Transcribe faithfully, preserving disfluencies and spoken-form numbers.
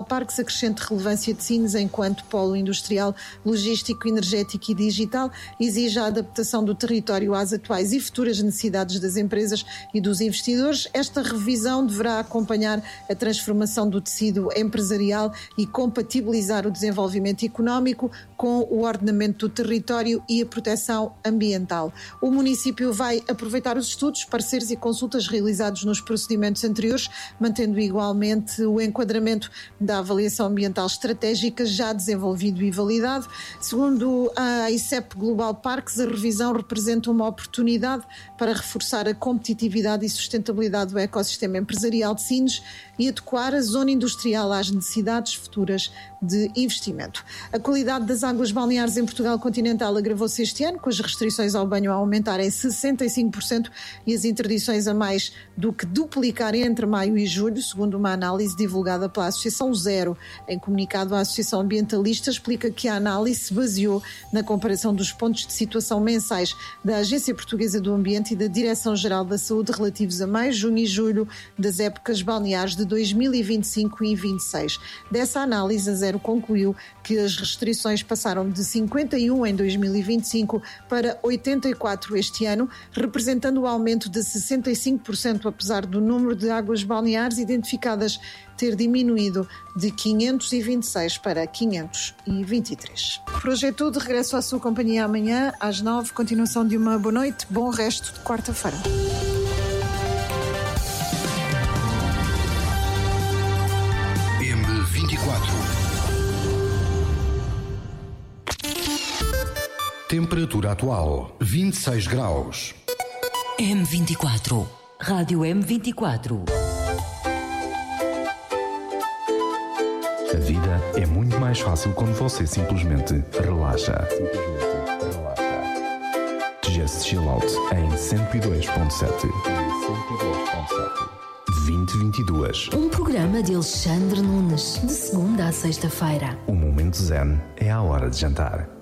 Parques acrescente relevância de Sines enquanto polo industrial, logístico, energético e digital, exige a adaptação do território às atuais e futuras necessidades das empresas e dos investidores. Esta revisão deverá acompanhar a transformação do tecido empresarial e compatibilizar o desenvolvimento económico com o ordenamento do território e a proteção ambiental. O município vai aproveitar os estudos, pareceres e consultas realizados nos procedimentos anteriores, mantendo igualmente o enquadramento da avaliação ambiental estratégica já desenvolvido e validado. Segundo a I C E P Global Parques, a revisão representa uma oportunidade para reforçar a competitividade e sustentabilidade do ecossistema empresarial de Sines e adequar a zona industrial às necessidades futuras de investimento. A qualidade das águas balneares em Portugal continental agravou-se este ano, com as restrições ao banho a aumentarem sessenta e cinco por cento e as interdições a mais do que duplicar entre maio e julho, segundo uma análise divulgada pela Associação Zero. Em comunicado, a Associação Ambientalista explica que a análise se baseou na comparação dos pontos de situação mensais da Agência Portuguesa do Ambiente e da Direção-Geral da Saúde relativos a maio, junho e julho das épocas balneares de dois mil e vinte e cinco e vinte e seis. Dessa análise, a Zero concluiu que as restrições passaram de cinquenta e um em dois mil e vinte e cinco para oitenta e quatro este ano, representando o aumento de sessenta e cinco por cento, apesar do número de águas balneares identificadas ter diminuído de quinhentos e vinte e seis para quinhentos e vinte e três. Por hoje é tudo. Regresso à sua companhia amanhã às nove. Continuação de uma boa noite. Bom resto de quarta-feira. M vinte e quatro. Temperatura atual vinte e seis graus. M vinte e quatro. Rádio M vinte e quatro. A vida é muito mais fácil quando você simplesmente relaxa. Simplesmente relaxa. Just Chill Out em cento e dois ponto sete. vinte e vinte e dois. Um programa de Alexandre Nunes, de segunda a sexta-feira. O momento zen é a hora de jantar.